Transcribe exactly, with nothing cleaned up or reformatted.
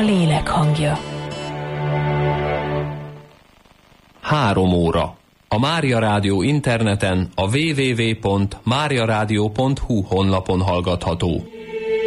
lélek hangja. Három óra. A Mária Rádió interneten a double-u double-u double-u pont mária rádió pont hu honlapon hallgatható.